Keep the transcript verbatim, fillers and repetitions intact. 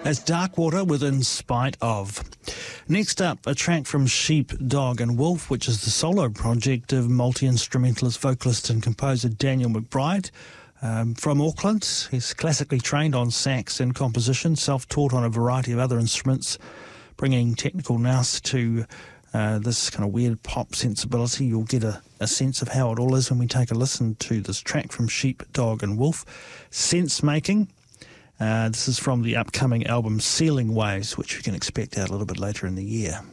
That's Darkwater with In Spite Of. Next up, a track from Sheep, Dog and Wolf, which is the solo project of multi-instrumentalist vocalist and composer Daniel McBride. Um, from Auckland, he's classically trained on sax and composition, self-taught on a variety of other instruments, bringing technical nous to uh, this kind of weird pop sensibility. You'll get a, a sense of how it all is when we take a listen to this track from Sheep, Dog and Wolf, Sense Making. Uh, this is from the upcoming album Sealing Waves, which you can expect out a little bit later in the year.